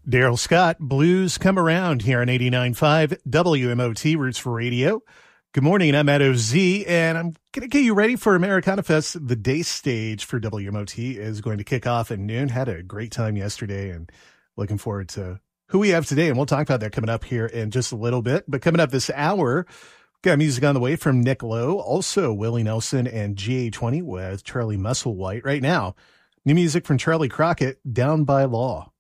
Daryl Scott, Blues Come Around here on 89.5 WMOT Roots for Radio. Good morning, I'm Matt OZ, and I'm going to get you ready for Americana Fest. The day stage for WMOT is going to kick off at noon. Had a great time yesterday and looking forward to who we have today, and we'll talk about that coming up here in just a little bit. But coming up this hour, got music on the way from Nick Lowe, also Willie Nelson and GA20 with Charlie Musselwhite. Right now, new music from Charlie Crockett, Down by Law.